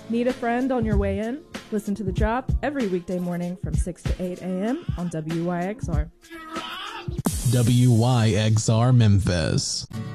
Need a friend on your way in? Listen to The Drop every weekday morning from 6 to 8 a.m. on WYXR. WYXR Memphis.